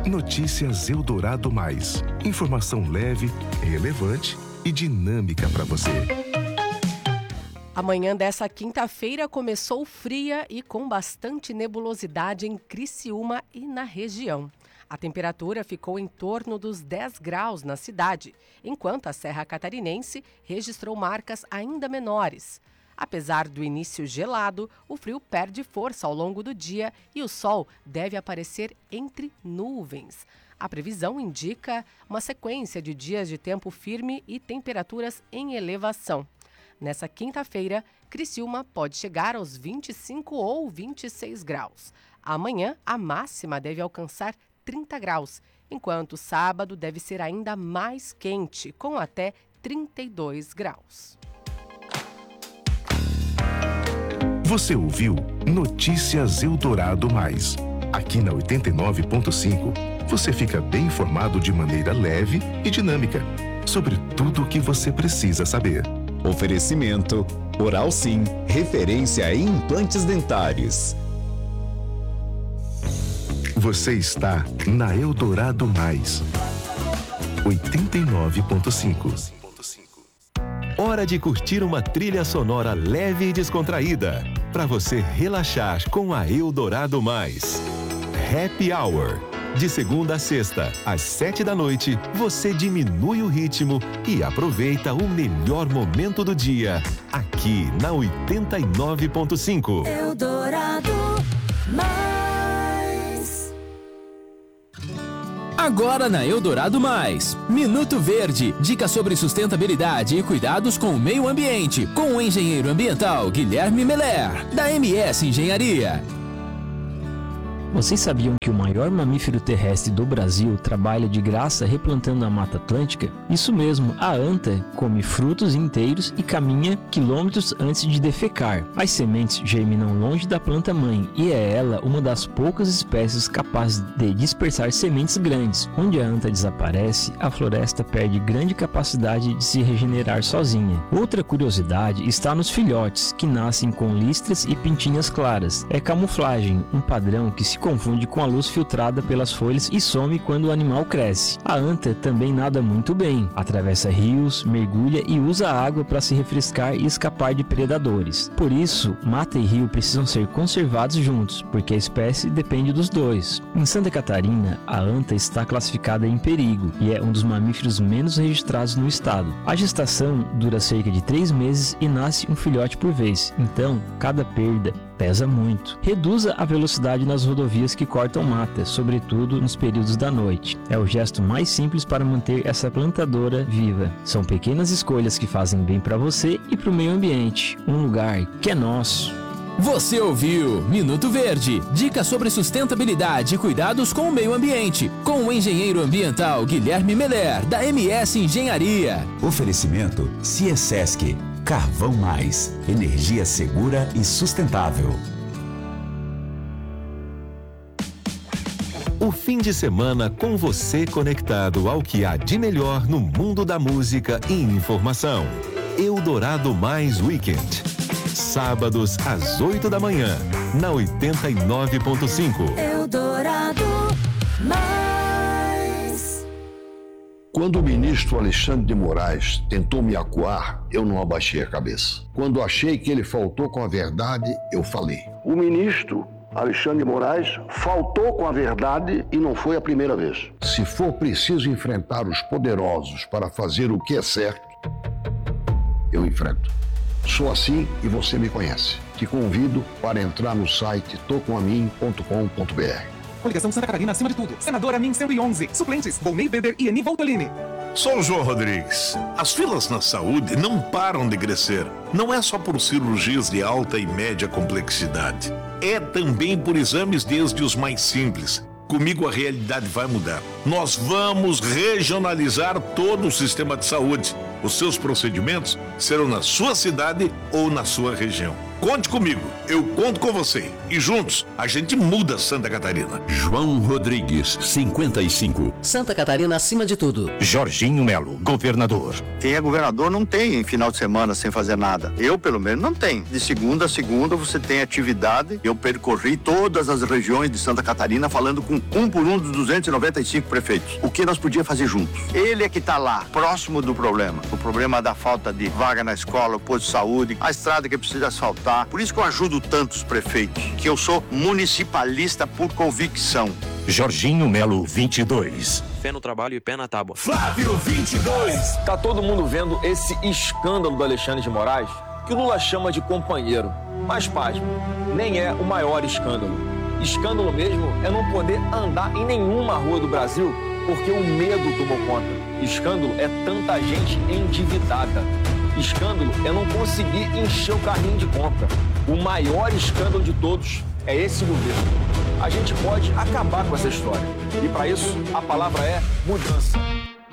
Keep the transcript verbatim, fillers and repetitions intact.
Notícias Eldorado Mais. Informação leve, relevante e dinâmica para você. A manhã dessa quinta-feira começou fria e com bastante nebulosidade em Criciúma e na região. A temperatura ficou em torno dos dez graus na cidade, enquanto a Serra Catarinense registrou marcas ainda menores. Apesar do início gelado, o frio perde força ao longo do dia e o sol deve aparecer entre nuvens. A previsão indica uma sequência de dias de tempo firme e temperaturas em elevação. Nessa quinta-feira, Criciúma pode chegar aos vinte e cinco ou vinte e seis graus. Amanhã, a máxima deve alcançar trinta graus, enquanto sábado deve ser ainda mais quente, com até trinta e dois graus. Você ouviu Notícias Eldorado Mais. Aqui na oitenta e nove ponto cinco, você fica bem informado de maneira leve e dinâmica sobre tudo o que você precisa saber. Oferecimento Oral Sim, referência em implantes dentários. Você está na Eldorado Mais, oitenta e nove ponto cinco. Hora de curtir uma trilha sonora leve e descontraída, para você relaxar com a Eldorado Mais. Happy Hour. De segunda a sexta, às sete da noite, você diminui o ritmo e aproveita o melhor momento do dia, aqui na oitenta e nove ponto cinco. Eldorado Mais. Agora na Eldorado Mais, Minuto Verde, dicas sobre sustentabilidade e cuidados com o meio ambiente, com o engenheiro ambiental Guilherme Meller, da M S Engenharia. Vocês sabiam que o maior mamífero terrestre do Brasil trabalha de graça replantando a Mata Atlântica? Isso mesmo, a anta come frutos inteiros e caminha quilômetros antes de defecar. As sementes germinam longe da planta mãe e é ela uma das poucas espécies capazes de dispersar sementes grandes. Onde a anta desaparece, a floresta perde grande capacidade de se regenerar sozinha. Outra curiosidade está nos filhotes, que nascem com listras e pintinhas claras. É camuflagem, um padrão que se confunde com a luz filtrada pelas folhas e some quando o animal cresce. A anta também nada muito bem, atravessa rios, mergulha e usa a água para se refrescar e escapar de predadores. Por isso, mata e rio precisam ser conservados juntos, porque a espécie depende dos dois. Em Santa Catarina, a anta está classificada em perigo e é um dos mamíferos menos registrados no estado. A gestação dura cerca de três meses e nasce um filhote por vez, então cada perda pesa muito. Reduza a velocidade nas rodovias que cortam mata, sobretudo nos períodos da noite. É o gesto mais simples para manter essa plantadora viva. São pequenas escolhas que fazem bem para você e para o meio ambiente. Um lugar que é nosso. Você ouviu Minuto Verde, dicas sobre sustentabilidade e cuidados com o meio ambiente, com o engenheiro ambiental Guilherme Meller, da M S Engenharia. Oferecimento Ciesesc. Carvão Mais, energia segura e sustentável. O fim de semana com você conectado ao que há de melhor no mundo da música e informação. Eldorado Mais Weekend. Sábados às oito da manhã, na oitenta e nove ponto cinco. Eldorado Mais. Quando o ministro Alexandre de Moraes tentou me acuar, eu não abaixei a cabeça. Quando achei que ele faltou com a verdade, eu falei. O ministro Alexandre de Moraes faltou com a verdade e não foi a primeira vez. Se for preciso enfrentar os poderosos para fazer o que é certo, eu enfrento. Sou assim e você me conhece. Te convido para entrar no site tocomamin ponto com ponto b r. Coligação Santa Catarina acima de tudo. Senadora Min cento e onze. Suplentes: Volney Weber e Eni Voltolini. Sou o João Rodrigues. As filas na saúde não param de crescer. Não é só por cirurgias de alta e média complexidade. É também por exames desde os mais simples. Comigo a realidade vai mudar. Nós vamos regionalizar todo o sistema de saúde. Os seus procedimentos serão na sua cidade ou na sua região. Conte comigo, eu conto com você. E juntos, a gente muda Santa Catarina. João Rodrigues, cinquenta e cinco. Santa Catarina acima de tudo. Jorginho Melo, governador. Quem é governador não tem final de semana sem fazer nada. Eu, pelo menos, não tenho. De segunda a segunda você tem atividade. Eu percorri todas as regiões de Santa Catarina falando com um por um dos duzentos e noventa e cinco prefeitos. O que nós podíamos fazer juntos? Ele é que está lá, próximo do problema. O problema da falta de vaga na escola, o posto de saúde, a estrada que precisa asfaltar. Por isso que eu ajudo tantos prefeitos, que eu sou municipalista por convicção. Jorginho Melo, vinte e dois. Fé no trabalho e pé na tábua. Flávio, vinte e dois. Tá todo mundo vendo esse escândalo do Alexandre de Moraes, que o Lula chama de companheiro. Mas, pasme, nem é o maior escândalo. Escândalo mesmo é não poder andar em nenhuma rua do Brasil porque o medo tomou conta. Escândalo é tanta gente endividada. Escândalo é não conseguir encher o carrinho de compra. O maior escândalo de todos é esse governo. A gente pode acabar com essa história. E para isso, a palavra é mudança.